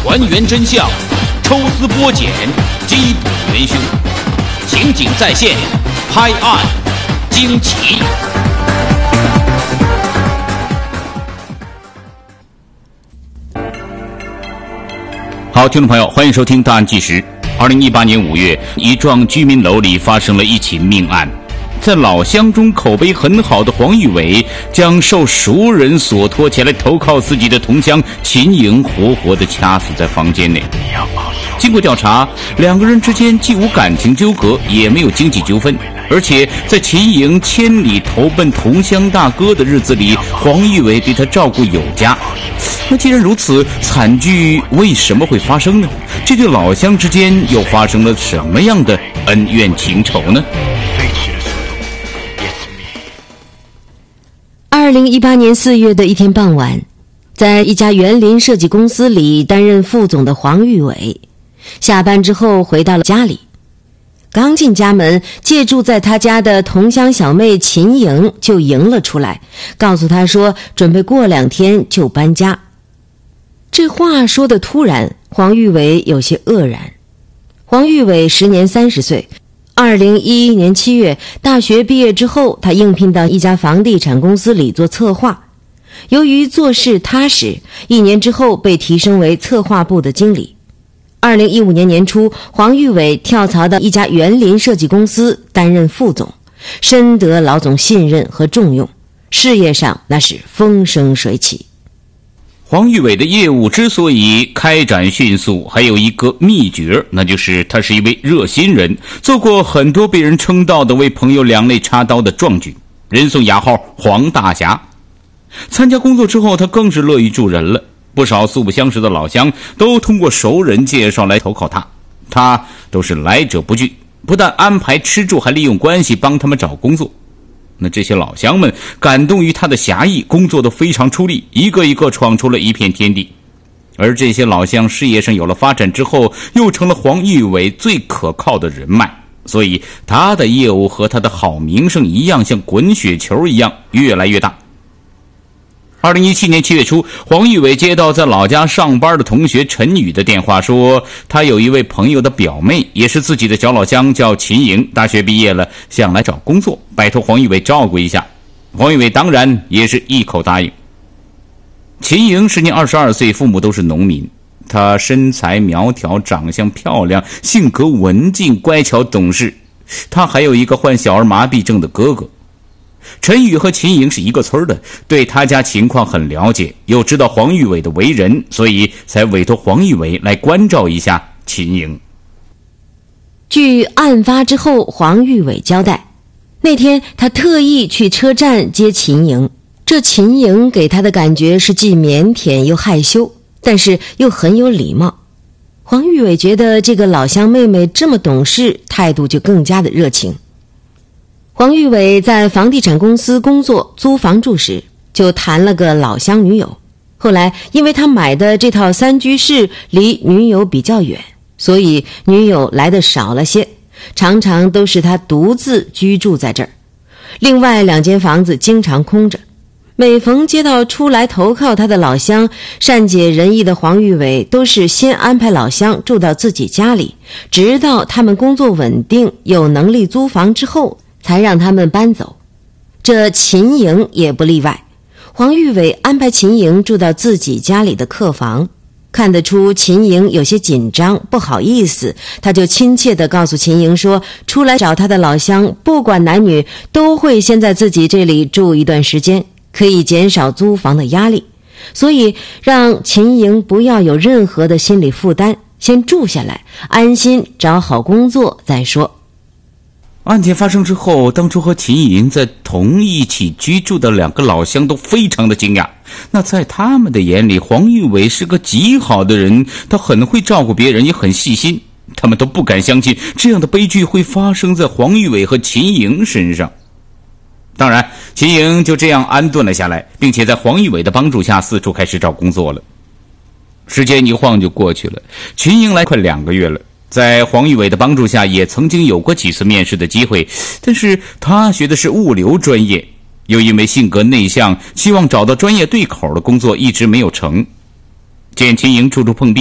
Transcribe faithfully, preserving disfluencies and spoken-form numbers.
还原真相，抽丝剥茧，缉捕元凶，情景再现，拍案惊奇。好，听众朋友，欢迎收听大案纪实。二零一八年五月，一幢居民楼里发生了一起命案。在老乡中口碑很好的黄玉伟，将受熟人所托前来投靠自己的同乡秦莹活活地掐死在房间内。经过调查，两个人之间既无感情纠葛，也没有经济纠纷，而且在秦莹千里投奔同乡大哥的日子里，黄玉伟对他照顾有加。那既然如此，惨剧为什么会发生呢？这对老乡之间又发生了什么样的恩怨情仇呢？ 二零一八年四月的一天傍晚，在一家园林设计公司里担任副总的黄玉伟，下班之后回到了家里。刚进家门，借住在他家的同乡小妹秦莹就迎了出来，告诉他说准备过两天就搬家。这话说得突然，黄玉伟有些愕然。黄玉伟时年三十岁，二零一一年七月大学毕业之后，他应聘到一家房地产公司里做策划。由于做事踏实，一年之后被提升为策划部的经理。二零一五年年初，黄玉伟跳槽到一家园林设计公司担任副总，深得老总信任和重用，事业上那是风生水起。 黄玉伟的业务之所以开展迅速，还有一个秘诀，那就是他是一位热心人，做过很多被人称道的为朋友两肋插刀的壮举，人送雅号黄大侠。参加工作之后，他更是乐于助人了，不少素不相识的老乡都通过熟人介绍来投靠他，他都是来者不拒，不但安排吃住，还利用关系帮他们找工作。那这些老乡们感动于他的侠义，工作都非常出力，一个一个闯出了一片天地。而这些老乡事业上有了发展之后，又成了黄玉伟最可靠的人脉，所以他的业务和他的好名声一样，像滚雪球一样越来越大。二零一七年七月初，黄玉伟接到在老家上班的同学陈宇的电话，说他有一位朋友的表妹，也是自己的小老乡，叫秦莹，大学毕业了，想来找工作，拜托黄玉伟照顾一下。黄玉伟当然也是一口答应。秦莹时年二十二岁，父母都是农民，她身材苗条，长相漂亮，性格文静乖巧懂事。她还有一个患小儿麻痹症的哥哥。陈宇和秦莹是一个村的，对他家情况很了解，又知道黄玉伟的为人，所以才委托黄玉伟来关照一下秦莹。 据案发之后黄玉伟交代，那天他特意去车站接秦莹，这秦莹给他的感觉是既腼腆又害羞，但是又很有礼貌。黄玉伟觉得这个老乡妹妹这么懂事，态度就更加的热情。黄玉伟在房地产公司工作租房住时，就谈了个老乡女友。后来因为他买的这套三居室离女友比较远，所以女友来的少了些，常常都是他独自居住在这儿。另外两间房子经常空着，每逢接到出来投靠他的老乡，善解人意的黄玉伟都是先安排老乡住到自己家里，直到他们工作稳定有能力租房之后才让他们搬走。这秦莹也不例外，黄玉伟安排秦莹住到自己家里的客房，看得出秦莹有些紧张不好意思，他就亲切地告诉秦莹说，出来找他的老乡不管男女都会先在自己这里住一段时间，可以减少租房的压力，所以让秦莹不要有任何的心理负担，先住下来，安心找好工作再说。 案件发生之后，当初和秦莹在同一起居住的两个老乡都非常的惊讶。那在他们的眼里，黄玉伟是个极好的人，他很会照顾别人，也很细心。他们都不敢相信这样的悲剧会发生在黄玉伟和秦莹身上。当然，秦莹就这样安顿了下来，并且在黄玉伟的帮助下四处开始找工作了。时间一晃就过去了，秦莹来快两个月了。在黄玉伟的帮助下，也曾经有过几次面试的机会，但是他学的是物流专业，又因为性格内向，希望找到专业对口的工作一直没有成。见秦莹处处碰壁，